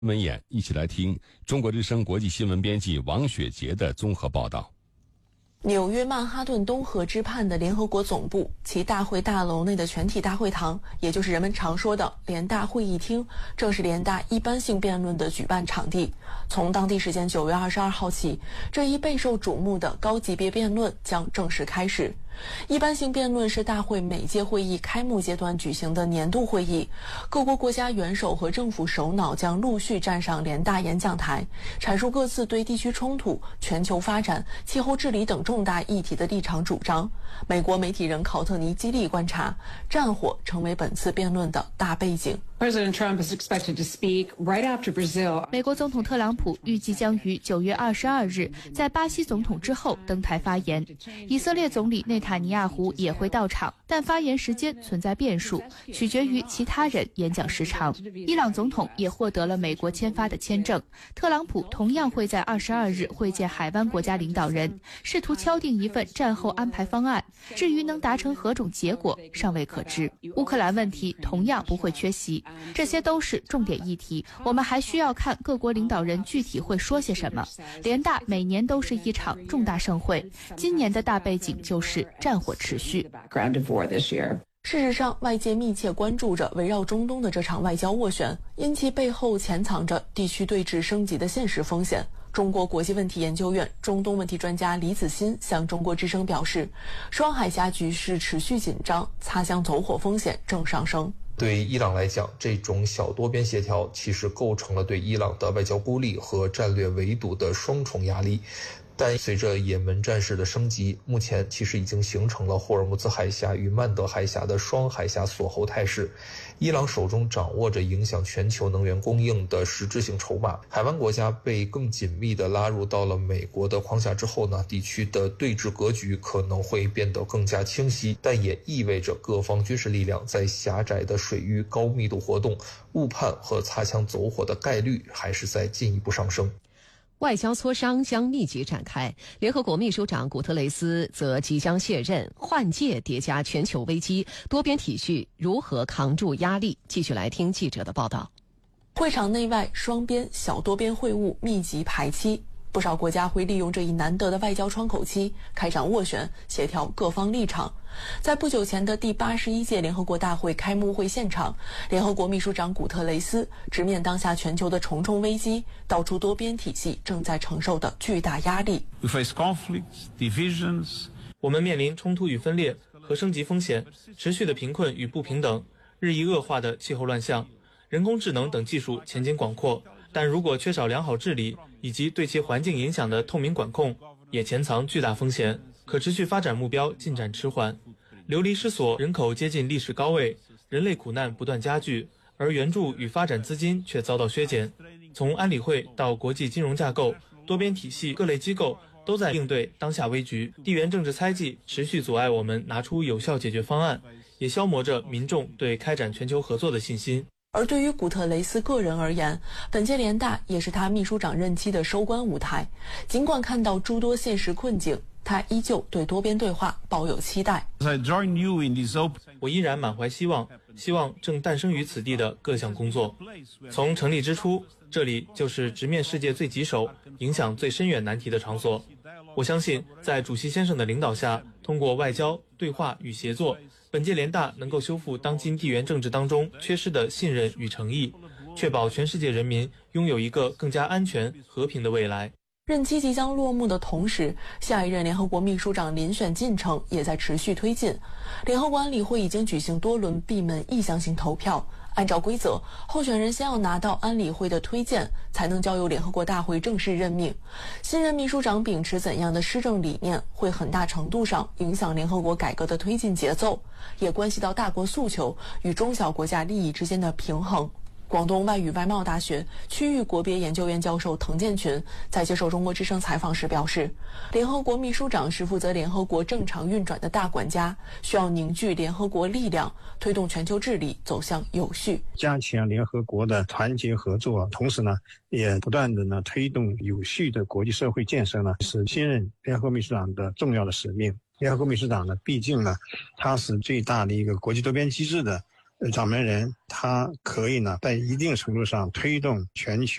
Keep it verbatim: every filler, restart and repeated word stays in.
闻眼，一起来听中国之声国际新闻编辑王雪杰的综合报道。 纽约曼哈顿东河之畔的联合国总部，其大会大楼内的全体大会堂，也就是人们常说的联大会议厅，正是联大一般性辩论的举办场地。从当地时间九月二十二号起，这一备受瞩目的高级别辩论将正式开始。一般性辩论是大会每届会议开幕阶段举行的年度会议，各国国家元首和政府首脑将陆续站上联大演讲台，阐述各自对地区冲突、全球发展、气候治理等重大议题的立场主张。美国媒体人考特尼基利观察，战火成为本次辩论的大背景。 President Trump is expected to speak right after Brazil. 美国总统特朗普预计将于九月二十二日在巴西总统之后登台发言。以色列总理内塔尼亚胡也会到场，但发言时间存在变数，取决于其他人演讲时长。伊朗总统也获得了美国签发的签证，特朗普同样会在二十二日会见海湾国家领导人，试图敲定一份战后安排方案。至于能达成何种结果，尚未可知。乌克兰问题同样不会缺席。这些都是重点议题，我们还需要看各国领导人具体会说些什么。联大每年都是一场重大盛会，今年的大背景就是战火持续。 事实上，外界密切关注着围绕中东的这场外交斡旋，因其背后潜藏着地区对峙升级的现实风险。中国国际问题研究院中东问题专家李子欣向中国之声表示，双海峡局势持续紧张，擦枪走火风险正上升。 对伊朗来讲，这种小多边协调其实构成了对伊朗的外交孤立和战略围堵的双重压力。但随着也门战事的升级，目前其实已经形成了霍尔木兹海峡与曼德海峡的双海峡锁喉态势。伊朗手中掌握着影响全球能源供应的实质性筹码，海湾国家被更紧密地拉入到了美国的框架之后呢，地区的对峙格局可能会变得更加清晰，但也意味着各方军事力量在狭窄的水域高密度活动，误判和擦枪走火的概率还是在进一步上升。 外交磋商将密集展开，联合国秘书长古特雷斯则即将卸任，换届叠加全球危机，多边体系如何扛住压力？继续来听记者的报道。 会场内外双边、小多边会晤密集排期，不少国家会利用这一难得的外交窗口期，开展斡旋，协调各方立场。在不久前的第八十一届联合国大会开幕会现场，联合国秘书长古特雷斯直面当下全球的重重危机，道出多边体系正在承受的巨大压力。 We face conflicts, divisions. 我们面临冲突与分裂和升级风险，持续的贫困与不平等，日益恶化的气候乱象，人工智能等技术前景广阔，但如果缺少良好治理以及对其环境影响的透明管控，也潜藏巨大风险。可持续发展目标进展迟缓，流离失所，人口接近历史高位，人类苦难不断加剧，而援助与发展资金却遭到削减。从安理会到国际金融架构，多边体系各类机构都在应对当下危局。地缘政治猜忌持续阻碍我们拿出有效解决方案，也消磨着民众对开展全球合作的信心。 而对于古特雷斯个人而言，本届联大也是他秘书长任期的收官舞台。尽管看到诸多现实困境，他依旧对多边对话抱有期待。 我依然满怀希望，希望正诞生于此地的各项工作。从成立之初，这里就是直面世界最棘手、影响最深远难题的场所。我相信，在主席先生的领导下，通过外交、对话与协作，本届联大能够修复当今地缘政治当中缺失的信任与诚意，确保全世界人民拥有一个更加安全、和平的未来。 任期即将落幕的同时，下一任联合国秘书长遴选进程也在持续推进。联合国安理会已经举行多轮闭门意向性投票，按照规则，候选人先要拿到安理会的推荐，才能交由联合国大会正式任命。新任秘书长秉持怎样的施政理念，会很大程度上影响联合国改革的推进节奏，也关系到大国诉求与中小国家利益之间的平衡。广东外语外贸大学区域国别研究院教授滕建群在接受中国之声采访时表示，联合国秘书长是负责联合国正常运转的大管家，需要凝聚联合国力量，推动全球治理走向有序， 加强联合国的团结合作，同时呢，也不断的呢推动有序的国际社会建设呢，是新任联合国秘书长的重要的使命。联合国秘书长呢，毕竟呢，它是最大的一个国际多边机制的掌门人他可以呢在一定程度上推动全球